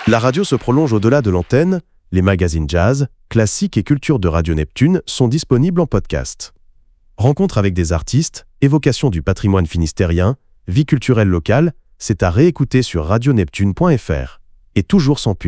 La radio se prolonge au-delà de l'antenne, les magazines jazz, classiques et culture de Radio Neptune sont disponibles en podcast. Rencontres avec des artistes, évocation du patrimoine finistérien, vie culturelle locale, c'est à réécouter sur radioneptune.fr. Et toujours sans pub.